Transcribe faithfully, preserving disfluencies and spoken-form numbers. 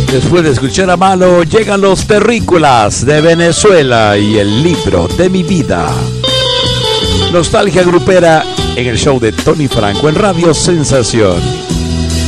Después de escuchar a Malo, llegan los Terrícolas de Venezuela y el libro de mi vida. Nostalgia grupera en el show de Tony Franco en Radio Sensación.